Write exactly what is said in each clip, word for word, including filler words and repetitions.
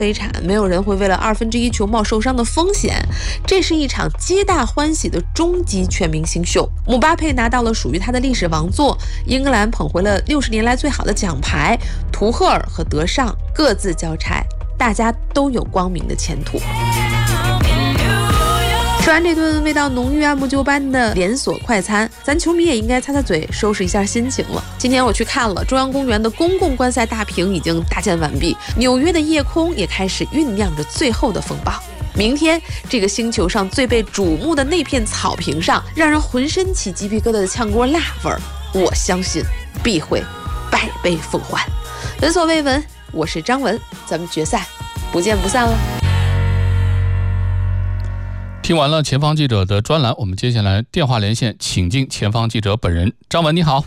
悲惨，没有人会为了二分之一球帽受伤的风险。这是一场皆大欢喜的终极全明星秀。姆巴佩拿到了属于他的历史王座，英格兰捧回了六十年来最好的奖牌，图赫尔和德尚各自交差，大家都有光明的前途。吃完这顿味道浓郁、按部就班的连锁快餐，咱球迷也应该擦擦嘴，收拾一下心情了。今天我去看了中央公园的公共观赛大屏已经搭建完毕，纽约的夜空也开始酝酿着最后的风暴。明天，这个星球上最被瞩目的那片草坪上，让人浑身起鸡皮疙瘩的炝锅辣味儿，我相信必会百倍奉还。闻所未闻，我是张文，咱们决赛不见不散了。 听完了前方记者的专栏，我们接下来电话连线，请进前方记者本人。张文你好。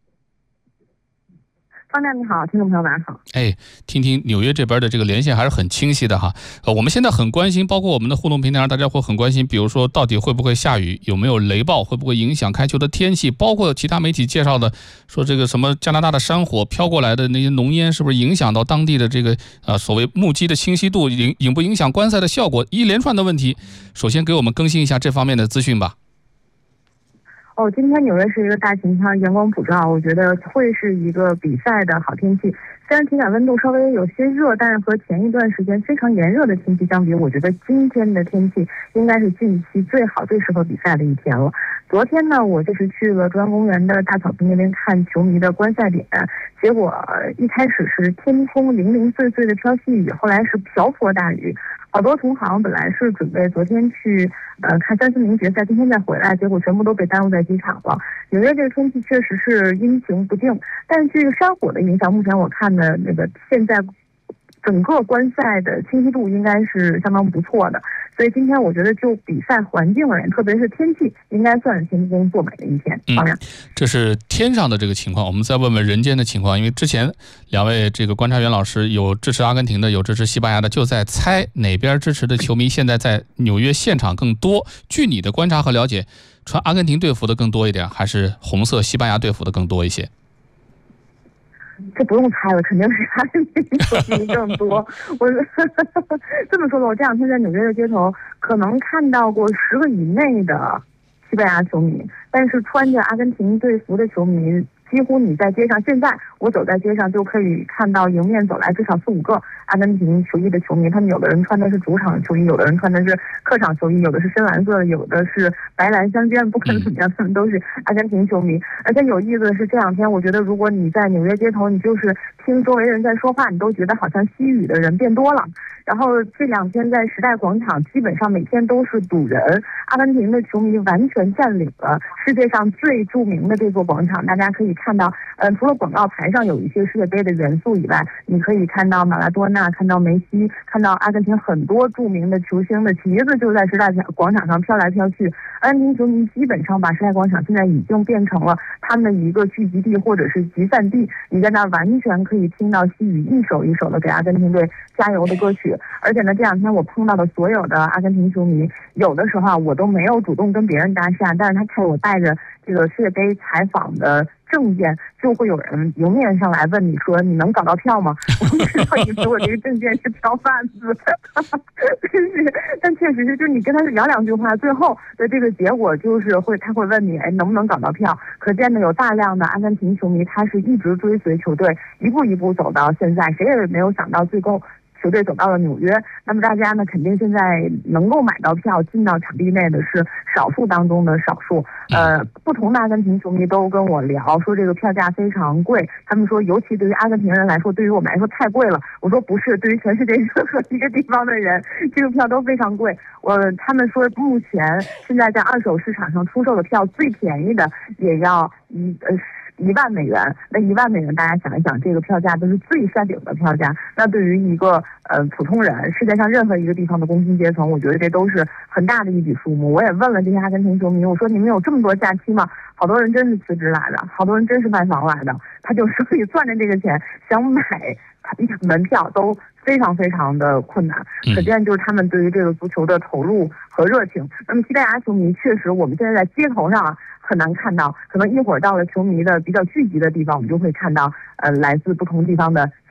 方亮你好，听众朋友晚上好。 哎，听听纽约这边的这个连线还是很清晰的哈。呃，我们现在很关心，包括我们的互动平台上，大家会很关心，比如说到底会不会下雨，有没有雷暴，会不会影响开球的天气，包括其他媒体介绍的说这个什么加拿大的山火飘过来的那些浓烟，是不是影响到当地的这个呃所谓目击的清晰度，影影不影响观赛的效果，一连串的问题。首先给我们更新一下这方面的资讯吧。 哦，今天纽约是一个大晴天，阳光普照，我觉得会是一个比赛的好天气。虽然体感温度稍微有些热，但是和前一段时间非常炎热的天气相比，我觉得今天的天气应该是近期最好、最适合比赛的一天了。昨天呢，我就是去了中央公园的大草坪那边看球迷的观赛点，结果一开始是天空零零碎碎的飘细雨，后来是瓢泼大雨。好多同行本来是准备昨天去呃看三四名决赛，今天再回来，结果全部都被耽误在机场了。纽约这个天气确实是阴晴不定，但是这个山火的影响，目前我看的那个现在整个观赛的清晰度应该是相当不错的，所以今天我觉得就比赛环境而言，特别是天气，应该算是天公作美的一天。 嗯，这是天上的这个情况，我们再问问人间的情况。因为之前两位这个观察员老师有支持阿根廷的，有支持西班牙的，就在猜哪边支持的球迷现在在纽约现场更多。据你的观察和了解，穿阿根廷队服的更多一点，还是红色西班牙队服的更多一些？ 这不用猜了，肯定是阿根廷球迷更多。我这么说吧，我这两天在纽约的街头，可能看到过十个以内的西班牙球迷，但是穿着阿根廷队服的球迷，几乎你在街上，现在我走在街上就可以看到迎面走来至少四五个阿根廷球衣的球迷，他们有的人穿的是主场球衣，有的人穿的是客场球衣，有的是深蓝色的，有的是白蓝相间，不管怎么样，他们都是阿根廷球迷。而且有意思的是，这两天我觉得，如果你在纽约街头，你就是听周围人在说话，你都觉得好像西语的人变多了。然后这两天在时代广场，基本上每天都是堵人。阿根廷的球迷完全占领了世界上最著名的这座广场，大家可以看到，呃，除了广告牌上有一些世界杯的元素以外，你可以看到马拉多纳，看到梅西，看到阿根廷很多著名的球星的旗子就在时代广场上飘来飘去。阿根廷球迷基本上把时代广场现在已经变成了他们的一个聚集地或者是集散地，你在那完全可以听到西语一首一首的给阿根廷队加油的歌曲。而且呢，这两天我碰到的所有的阿根廷球迷，有的时候啊，我都没有主动跟别人搭讪，但是他看我带着这个世界杯采访的证件，就会有人迎面上来问你说你能搞到票吗？我不知道你说我这个证件是票贩子，真是，但确实是，就你跟他聊两句话，最后的这个结果就是会他会问你，哎，能不能搞到票？可见呢，有大量的阿根廷球迷，他是一直追随球队，一步一步走到现在，谁也没有想到最后球队走到了纽约。那么大家呢，肯定现在能够买到票进到场地内的是少数当中的少数。呃，不同的阿根廷球迷都跟我聊说这个票价非常贵，他们说尤其对于阿根廷人来说，对于我们来说太贵了。我说不是，对于全世界任何一个地方的人，这个票都非常贵。我他们说目前现在在二手市场上出售的票最便宜的也要一呃。一万美元，那一万美元，大家想一想，这个票价都是最山顶的票价。那对于一个呃普通人，世界上任何一个地方的工薪阶层，我觉得这都是很大的一笔数目。我也问了这些阿根廷球迷，我说你们有这么多假期吗？好多人真是辞职来的，好多人真是卖房来的，他就手里攥着这个钱想买一场门票都非常非常的困难，可见就是他们对于这个足球的投入和热情。那么西班牙球迷确实，我们现在在街头上啊很难看到，可能一会儿到了球迷的比较聚集的地方，我们就会看到呃来自不同地方的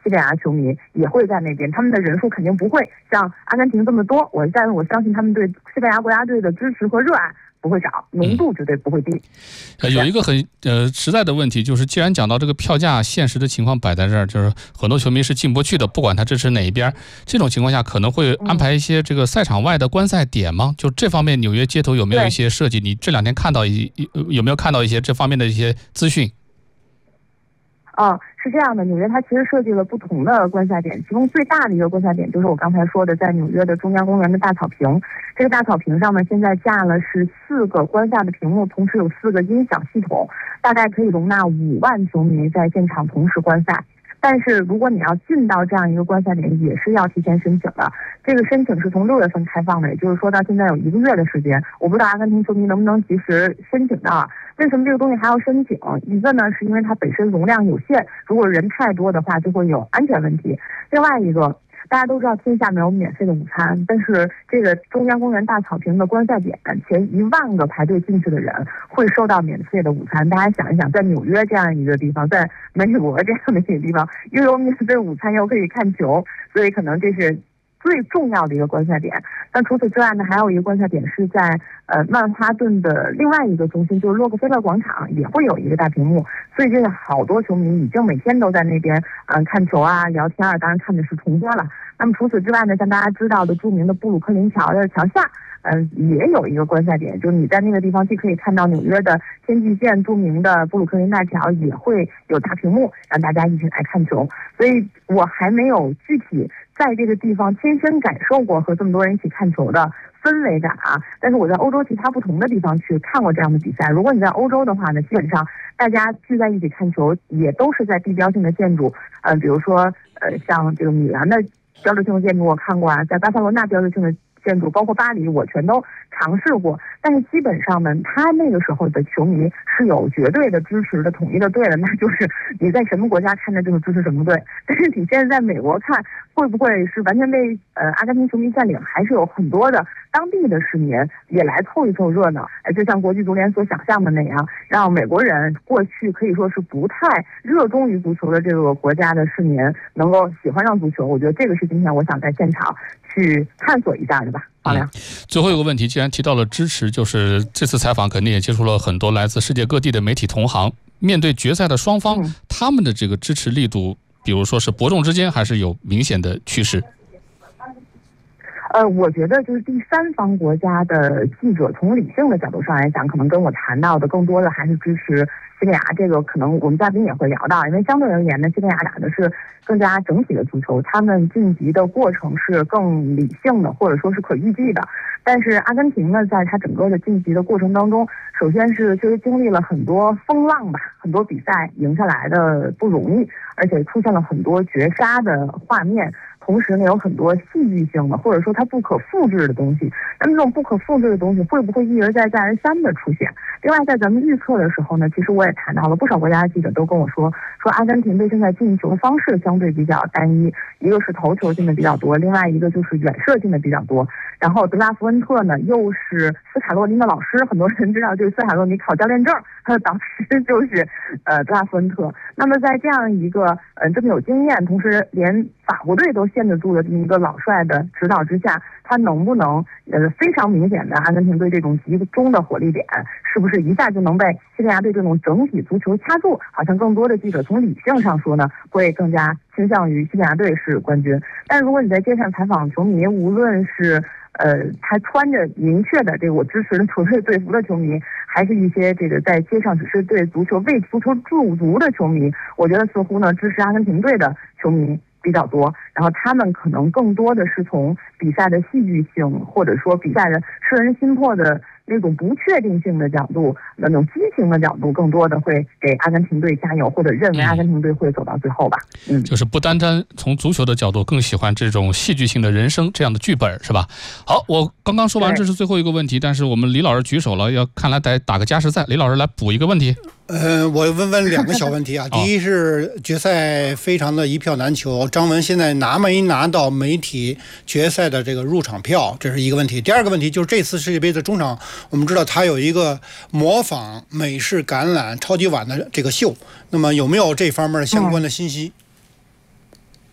西班牙球迷也会在那边，他们的人数肯定不会像阿根廷这么多，我但是我相信他们对西班牙国家队的支持和热爱不会少，浓度绝对不会低。 呃，有一个很呃实在的问题，就是既然讲到这个票价，现实的情况摆在这儿，就是很多球迷是进不去的，不管他支持哪一边。这种情况下，可能会安排一些这个赛场外的观赛点吗？就这方面，纽约街头有没有一些设计？你这两天看到一有没有看到一些这方面的一些资讯？ 啊，是这样的，纽约它其实设计了不同的观赛点，其中最大的一个观赛点就是我刚才说的，在纽约的中央公园的大草坪。这个大草坪上呢，现在架了是四个观赛的屏幕，同时有四个音响系统，大概可以容纳五万球迷在现场同时观赛。但是如果你要进到这样一个观赛点，也是要提前申请的。这个申请是从六月份开放的，也就是说到现在有一个月的时间。我不知道阿根廷球迷能不能及时申请到。为什么这个东西还要申请？一个呢，是因为它本身容量有限，如果人太多的话，就会有安全问题。另外一个，大家都知道天下没有免费的午餐，但是这个中央公园大草坪的观赛点，前一万个排队进去的人会收到免费的午餐。大家想一想，在纽约这样一个地方，在美国这样的一个地方，又有免费午餐，又可以看球，所以可能这是最重要的一个观赛点。但除此之外呢，还有一个观赛点是在呃曼哈顿的另外一个中心，就是洛克菲勒广场，也会有一个大屏幕。所以这个好多球迷已经每天都在那边嗯、呃、看球啊、聊天啊，当然看的是重播了。那么除此之外呢，像大家知道的著名的布鲁克林桥的桥下，嗯、呃，也有一个观赛点，就是你在那个地方既可以看到纽约的天际线著名的布鲁克林大桥，也会有大屏幕让大家一起来看球。所以我还没有具体在这个地方亲身感受过和这么多人一起看球的氛围感啊，但是我在欧洲其他不同的地方去看过这样的比赛。如果你在欧洲的话呢，基本上大家聚在一起看球，也都是在地标性的建筑，呃，比如说呃，像这个米兰的标志性的建筑我看过啊，在巴塞罗那标志性的建筑，包括巴黎，我全都尝试过。但是基本上呢，他那个时候的球迷是有绝对的支持的、统一的队的，那就是你在什么国家看的就是支持什么队。但是你现在在美国看，会不会是完全被呃阿根廷球迷占领？还是有很多的当地的市民也来凑一凑热闹？哎，就像国际足联所想象的那样，让美国人过去可以说是不太热衷于足球的这个国家的市民能够喜欢上足球。我觉得这个是今天我想在现场去探索一下的吧。好嘞、嗯。 最后一个问题，既然提到了支持，就是这次采访肯定也接触了很多来自世界各地的媒体同行。面对决赛的双方，嗯、他们的这个支持力度，比如说是伯仲之间，还是有明显的趋势？ 呃，我觉得就是第三方国家的记者，从理性的角度上来讲，可能跟我谈到的更多的还是支持西班牙。这个可能我们嘉宾也会聊到，因为相对而言呢，西班牙打的是更加整体的足球，他们晋级的过程是更理性的，或者说是可预计的。但是阿根廷呢，在它整个的晋级的过程当中，首先是就是经历了很多风浪吧，很多比赛赢下来的不容易，而且出现了很多绝杀的画面。同时呢，有很多戏剧性的，或者说它不可复制的东西。那么这种不可复制的东西会不会一而再再而三的出现？另外，在咱们预测的时候呢，其实我也谈到了不少国家的记者都跟我说，说阿根廷队现在进球方式相对比较单一，一个是头球进的比较多，另外一个就是远射进的比较多。然后德拉福恩特呢，又是斯卡洛尼的老师，很多人知道这个斯卡洛尼考教练证，他的导师就是呃德拉福恩特。那么在这样一个呃这么有经验，同时连法国队都限制住了这么一个老帅的指导之下，他能不能呃非常明显的阿根廷队这种集中的火力点，是不是一下就能被西班牙队这种整体足球掐住？好像更多的记者从理性上说呢，会更加倾向于西班牙队是冠军。但如果你在街上采访球迷，无论是呃他穿着明确的这个我支持的球队队服的球迷，还是一些这个在街上只是对足球为足球驻足的球迷，我觉得似乎呢支持阿根廷队的球迷比较多，然后他们可能更多的是从比赛的戏剧性，或者说比赛的摄人心魄的那种不确定性的角度，那种激情的角度，更多的会给阿根廷队加油，或者认为阿根廷队会走到最后吧。嗯， 就是不单单从足球的角度，更喜欢这种戏剧性的人生这样的剧本，是吧？好，我刚刚说完这是最后一个问题，但是我们李老师举手了，要看来得打个加时赛，李老师来补一个问题。 呃，我问问两个小问题啊。第一是决赛非常的一票难求，张文现在拿没拿到媒体决赛的这个入场票，这是一个问题。第二个问题就是这次世界杯的中场，我们知道它有一个模仿美式橄榄超级碗的这个秀，那么有没有这方面的相关的信息？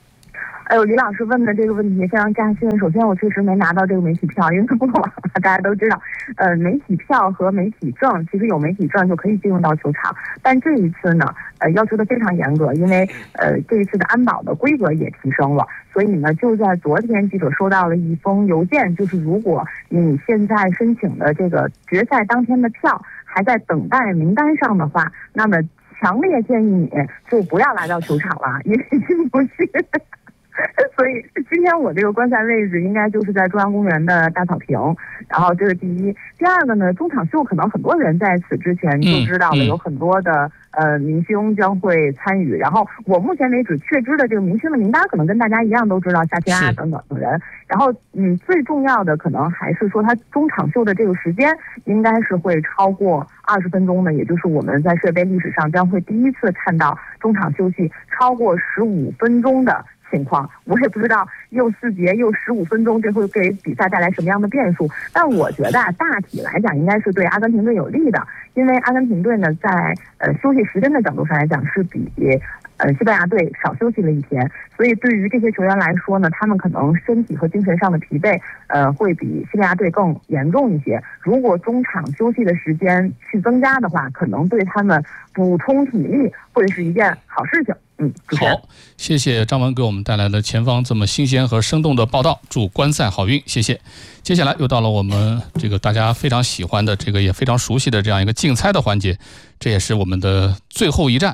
哎呦，李老师问的这个问题非常扎心。首先，我确实没拿到这个媒体票，因为过往大家都知道，呃，媒体票和媒体证，其实有媒体证就可以进入到球场。但这一次呢，呃，要求的非常严格，因为呃这一次的安保的规格也提升了，所以呢，就在昨天，记者收到了一封邮件，就是如果你现在申请的这个决赛当天的票还在等待名单上的话，那么强烈建议你就不要来到球场了，因为进不去。所以今天我这个观赛位置应该就是在中央公园的大草坪，然后这是第一。第二个呢，中场秀可能很多人在此之前就知道了， 嗯嗯、 有很多的呃明星将会参与。然后我目前为止确知的这个明星的名单，可能跟大家一样都知道夏天啊等等等人。然后嗯，最重要的可能还是说，它中场秀的这个时间应该是会超过二十分钟的，也就是我们在世界杯历史上将会第一次看到中场休息超过十五分钟的情况。我也不知道又四节又十五分钟，这会给比赛带来什么样的变数。但我觉得啊，大体来讲应该是对阿根廷队有利的，因为阿根廷队呢在呃休息时间的角度上来讲是比呃西班牙队少休息了一天，所以对于这些球员来说呢，他们可能身体和精神上的疲惫呃会比西班牙队更严重一些。如果中场休息的时间去增加的话，可能对他们补充体力会是一件好事情。嗯， 好，谢谢张文给我们带来的前方这么新鲜和生动的报道，祝观赛好运，谢谢。接下来又到了我们这个大家非常喜欢的这个也非常熟悉的这样一个竞猜的环节，这也是我们的最后一站。